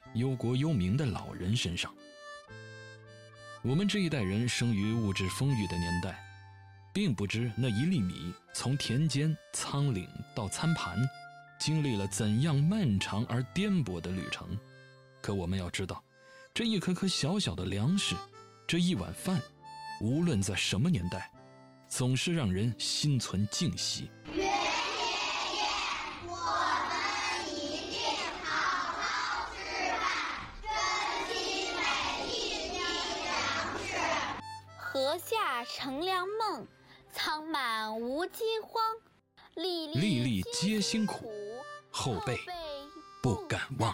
忧国忧民的老人身上。我们这一代人生于物质丰裕的年代，并不知那一粒米从田间、仓廪到餐盘，经历了怎样漫长而颠簸的旅程。可我们要知道，这一颗颗小小的粮食，这一碗饭，无论在什么年代，总是让人心存敬惜。 袁爷爷，我们一定好好吃饭，珍惜每一粒粮食。 禾下乘凉梦，仓满无饥荒。粒粒皆辛苦，后辈不敢忘。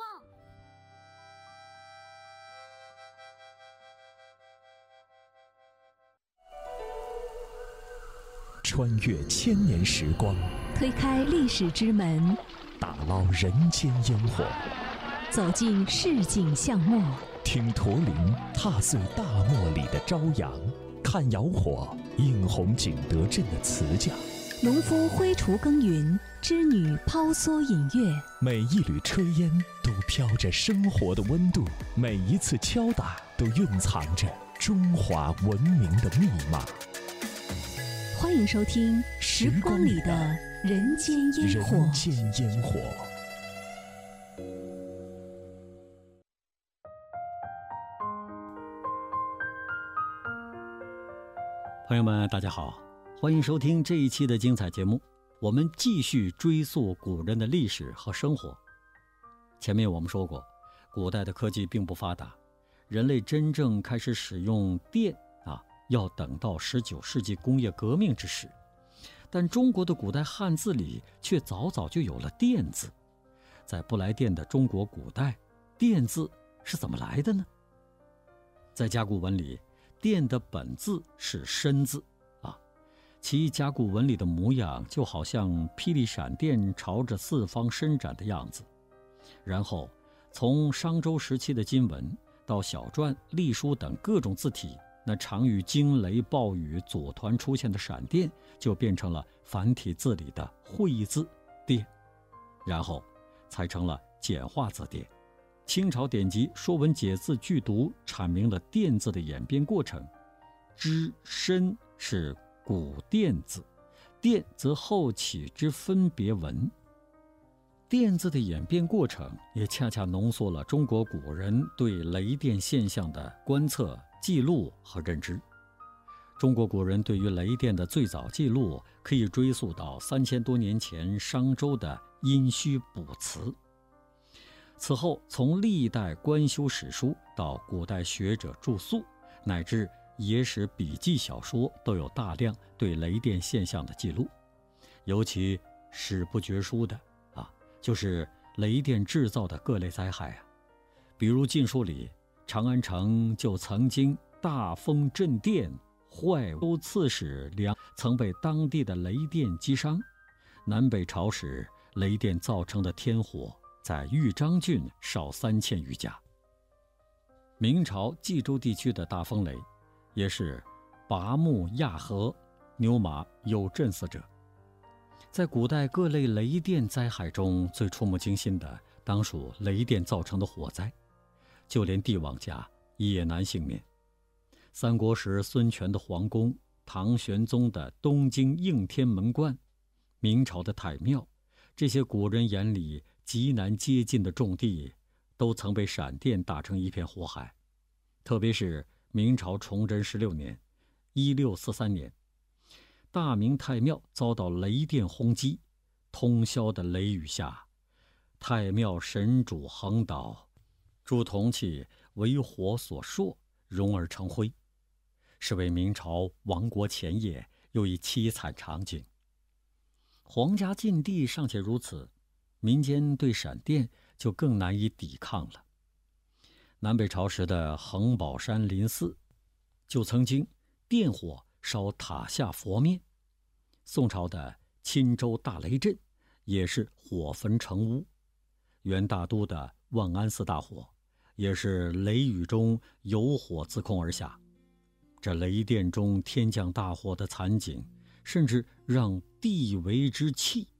穿越千年时光， 推开历史之门， 打捞人间烟火， 走进市井巷陌， 听驼铃踏碎大漠里的朝阳，看窑火映红景德镇的瓷匠， 农夫挥锄耕耘，织女抛梭引月。 每一缕炊烟都飘着生活的温度，每一次敲打都蕴藏着中华文明的密码。 欢迎收听《时光里的人间烟火》。 人间烟火。 朋友们，大家好，欢迎收听这一期的精彩节目。我们继续追溯古人的历史和生活。前面我们说过，古代的科技并不发达，人类真正开始使用电要等到19世纪工业革命之时。但中国的古代汉字里却早早就有了电字。在不来电的中国古代，电字是怎么来的呢？在甲骨文里，电的本字是申字其甲骨文里的模样就好像霹雳闪电朝着四方伸展的样子。然后从商周时期的金文到小篆、隶书等各种字体，那常与惊雷暴雨组团出现的闪电就变成了繁体字里的会字电，然后才成了简化字电。清朝典籍《说文解字句读》阐明了电字的演变过程。之申是古电字，电则后起之分别文。电字的演变过程也恰恰浓缩了中国古人对雷电现象的观测、记录和认知。中国古人对于雷电的最早记录可以追溯到3000多年前商周的殷墟卜辞。此后从历代官修史书到古代学者著述，乃至野史笔记小说，都有大量对雷电现象的记录。尤其史不绝书的就是雷电制造的各类灾害比如禁书里，长安城就曾经大风震电，坏屋刺史梁曾被当地的雷电击伤。南北朝时，雷电造成的天火在豫章郡烧3000余家。明朝冀州地区的大风雷也是拔木压河，牛马有震死者。在古代各类雷电灾害中，最触目惊心的当属雷电造成的火灾，就连帝王家也难幸免。三国时孙权的皇宫，唐玄宗的东京应天门关，明朝的太庙，这些古人眼里极难接近的重地，都曾被闪电打成一片火海。特别是明朝崇祯16年1643年，大明太庙遭到雷电轰击，通宵的雷雨下，太庙神主横倒，铸铜器为火所烁，熔而成灰，是为明朝亡国前夜又一凄惨场景。皇家禁地尚且如此，民间对闪电就更难以抵抗了。南北朝时的恒宝山林寺就曾经电火烧塔下佛面，宋朝的钦州大雷震也是火焚城屋，元大都的万安寺大火也是雷雨中有火自空而下。这雷电中天降大火的惨景，甚至让地为之泣，